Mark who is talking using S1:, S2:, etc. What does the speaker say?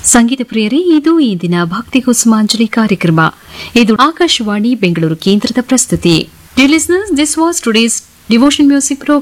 S1: ಸಂಗೀತ ಪ್ರಿಯರೇ, ಇದು ಈ ದಿನ ಭಕ್ತಿ ಕುಸುಮಾಂಜಲಿ ಕಾರ್ಯಕ್ರಮ. ಇದು ಆಕಾಶವಾಣಿ ಬೆಂಗಳೂರು ಕೇಂದ್ರದ ಪ್ರಸ್ತುತಿ. Dear listeners, this was today's devotion music program.